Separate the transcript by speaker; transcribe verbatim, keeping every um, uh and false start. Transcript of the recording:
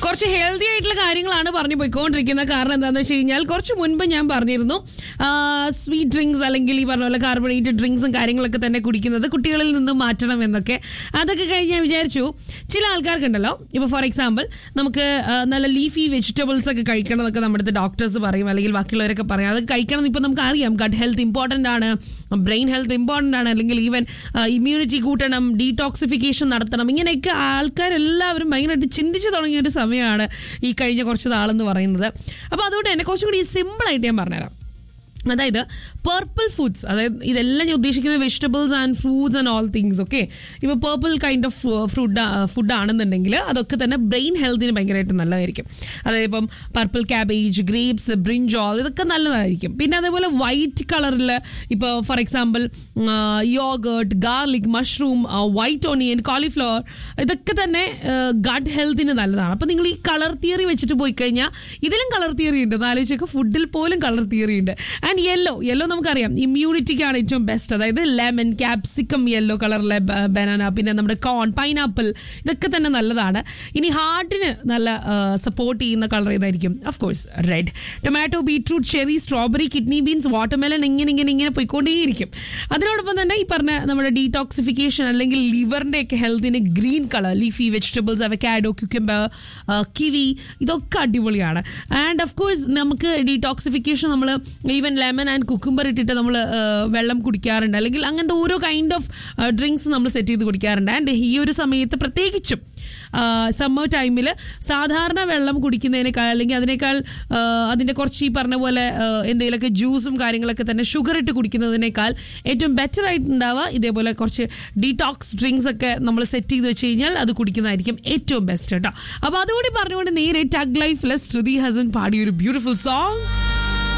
Speaker 1: കുറച്ച് ഹെൽത്തി ആയിട്ടുള്ള കാര്യങ്ങളാണ് പറഞ്ഞു പോയിക്കൊണ്ടിരിക്കുന്നത്. കാരണം എന്താണെന്ന് വെച്ച് കഴിഞ്ഞാൽ കുറച്ച് മുൻപ് ഞാൻ പറഞ്ഞിരുന്നു സ്വീറ്റ് ഡ്രിങ്ക്സ് അല്ലെങ്കിൽ ഈ പറഞ്ഞ പോലെ കാർബണേറ്റഡ് ഡ്രിങ്ക്സും കാര്യങ്ങളൊക്കെ തന്നെ കുടിക്കുന്നത് കുട്ടികളിൽ നിന്ന് മാറ്റണം എന്നൊക്കെ. അതൊക്കെ കഴിഞ്ഞ് ഞാൻ വിചാരിച്ചു ചില ആൾക്കാർക്കുണ്ടല്ലോ, ഇപ്പോൾ ഫോർ എക്സാമ്പിൾ നമുക്ക് നല്ല ലീഫി വെജിറ്റബിൾസ് ഒക്കെ കഴിക്കണം എന്നൊക്കെ നമ്മുടെ ഡോക്ടേഴ്സ് പറയും, അല്ലെങ്കിൽ ബാക്കിയുള്ളവരൊക്കെ പറയും. അതൊക്കെ കഴിക്കണം എന്ന് ഇപ്പം നമുക്ക് അറിയാം. ഗട്ട് ഹെൽത്ത് ഇമ്പോർട്ടൻ്റ് ആണ്, ബ്രെയിൻ ഹെൽത്ത് ഇമ്പോർട്ടൻ്റ് ആണ്, അല്ലെങ്കിൽ ഈവൻ ഇമ്മ്യൂണിറ്റി കൂട്ടണം, ഡീടോക്സിഫിക്കേഷൻ നടത്തണം. ഇങ്ങനെയൊക്കെ ആൾക്കാരെല്ലാവരും ഭയങ്കരമായിട്ട് ചിന്തിച്ച് തുടങ്ങിയ ഒരു സമയമാണ് ഈ കഴിഞ്ഞ കുറച്ച് നാളെന്ന് പറയുന്നത്. അപ്പോൾ അതുകൊണ്ട് തന്നെ കുറച്ചും കൂടി സിമ്പിളായിട്ട് ഞാൻ പറഞ്ഞുതരാം. അതായത് പർപ്പിൾ ഫുഡ്സ്, അതായത് ഇതെല്ലാം ഞാൻ ഉദ്ദേശിക്കുന്നത് vegetables and fruits and all things. Okay, ഇപ്പോൾ purple kind of food food ആണെന്നുണ്ടെങ്കിൽ അതൊക്കെ തന്നെ ബ്രെയിൻ ഹെൽത്തിന് ഭയങ്കരമായിട്ട് നല്ലതായിരിക്കും. അതായത് ഇപ്പം പർപ്പിൾ ക്യാബേജ്, ഗ്രേപ്സ്, ബ്രിഞ്ചോൾ, ഇതൊക്കെ നല്ലതായിരിക്കും. പിന്നെ അതേപോലെ വൈറ്റ് കളറിൽ ഇപ്പോൾ for example yoghurt, garlic, mushroom, white onion, cauliflower, ഇതൊക്കെ തന്നെ ഗട്ട് ഹെൽത്തിന് നല്ലതാണ്. അപ്പോൾ നിങ്ങൾ ഈ കളർ തിയറി വെച്ചിട്ട് പോയി കഴിഞ്ഞാൽ ഇതിലും കളർ തിയറി ഉണ്ട്. ആലോചിച്ചൊക്കെ ഫുഡിൽ പോലും കളർ തിയറി ഉണ്ട്. ആൻഡ് യെല്ലോ യെല്ലോ നമുക്കറിയാം ഇമ്മ്യൂണിറ്റിക്കാണ് ഏറ്റവും ബെസ്റ്റ്. അതായത് ലെമൺ, ക്യാപ്സിക്കം, യെല്ലോ കളറിലെ ബനാന, പിന്നെ നമ്മുടെ കോൺ, പൈനാപ്പിൾ, ഇതൊക്കെ തന്നെ നല്ലതാണ്. ഇനി ഹാർട്ടിന് നല്ല സപ്പോർട്ട് ചെയ്യുന്ന കളർ ഏതായിരിക്കും? Of course red. Tomato, beetroot, cherry, strawberry, kidney beans, watermelon, ഇങ്ങനെ ഇങ്ങനെ ഇങ്ങനെ പോയിക്കൊണ്ടേയിരിക്കും. അതിനോടൊപ്പം തന്നെ ഈ പറഞ്ഞ നമ്മുടെ ഡീടോക്സിഫിക്കേഷൻ അല്ലെങ്കിൽ ലിവറിൻ്റെ ഒക്കെ ഹെൽത്തിന് green colour, leafy vegetables, avocado, ക്യൂക്കംബർ, kiwi, ഇതൊക്കെ അടിപൊളിയാണ്. ആൻഡ് ഓഫ് കോഴ്സ് നമുക്ക് ഡീടോക്സിഫിക്കേഷൻ നമ്മൾ ഈവൻ ലെമൺ ആൻഡ് കുക്കുംബർ ഇട്ടിട്ട് നമ്മൾ വെള്ളം കുടിക്കാറുണ്ട്, അല്ലെങ്കിൽ അങ്ങനത്തെ ഓരോ കൈൻഡ് ഓഫ് ഡ്രിങ്ക്സ് നമ്മൾ സെറ്റ് ചെയ്ത് കുടിക്കാറുണ്ട്. ആൻഡ് ഈ ഒരു സമയത്ത് പ്രത്യേകിച്ചും സമ്മർ ടൈമിൽ സാധാരണ വെള്ളം കുടിക്കുന്നതിനേക്കാൾ അല്ലെങ്കിൽ അതിനേക്കാൾ അതിൻ്റെ കുറച്ച് ഈ പറഞ്ഞ പോലെ എന്തെങ്കിലുമൊക്കെ ജ്യൂസും കാര്യങ്ങളൊക്കെ തന്നെ ഷുഗർ ഇട്ട് കുടിക്കുന്നതിനേക്കാൾ ഏറ്റവും ബെറ്റർ ആയിട്ടുണ്ടാവുക ഇതേപോലെ കുറച്ച് ഡീടോക്സ് ഡ്രിങ്ക്സ് ഒക്കെ നമ്മൾ സെറ്റ് ചെയ്ത് വെച്ച് കഴിഞ്ഞാൽ അത് കുടിക്കുന്നതായിരിക്കും ഏറ്റവും ബെസ്റ്റ് കേട്ടോ. അപ്പോൾ അതുകൂടി പറഞ്ഞുകൊണ്ട് നേരെ ടഗ് ലൈഫിലെ ശ്രുതി ഹസൻ പാടിയൊരു ബ്യൂട്ടിഫുൾ സോങ്